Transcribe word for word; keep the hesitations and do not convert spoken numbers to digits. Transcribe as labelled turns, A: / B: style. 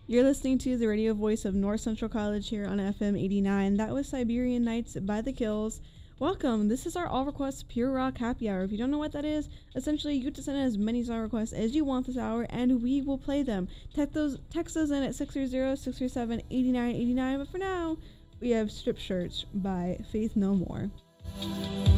A: You're listening to the radio voice of North Central College here on F M eighty-nine. That was Siberian Nights by The Kills. Welcome. This is our all requests pure rock happy hour. If you don't know what that is, essentially you get to send in as many song requests as you want this hour, and we will play them. Text those, text those in at six three zero, six three seven, eight nine eight nine. But for now, we have Strip Shirts by Faith No More.